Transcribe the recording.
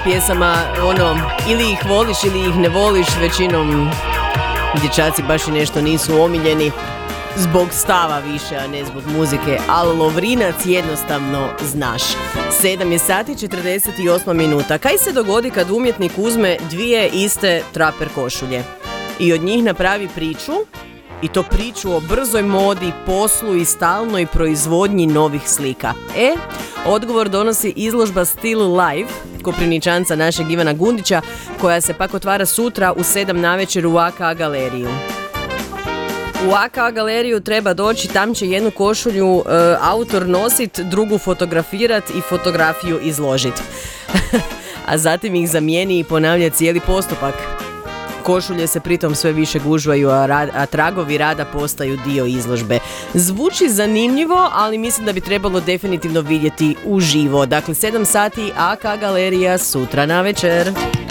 pjesama, ono, ili ih voliš ili ih ne voliš, većinom dječaci baš i nešto nisu omiljeni zbog stava više, a ne zbog muzike, ali Lovrinac jednostavno znaš. 7 je sati 48 minuta. Kaj se dogodi kad umjetnik uzme dvije iste traper košulje i od njih napravi priču, i to priču o brzoj modi, poslu i stalnoj proizvodnji novih slika? Odgovor donosi izložba Still Life Koprivničanca našeg Ivana Gundića, koja se pak otvara sutra u 7 navečer u AK galeriju. U AK galeriju treba doći, tam će jednu košulju autor nosit, drugu fotografirat i fotografiju izložit. A zatim ih zamijeni i ponavlja cijeli postupak. Košulje se pritom sve više gužvaju, a tragovi rada postaju dio izložbe. Zvuči zanimljivo, ali mislim da bi trebalo definitivno vidjeti uživo. Dakle, 7 sati AK galerija sutra navečer.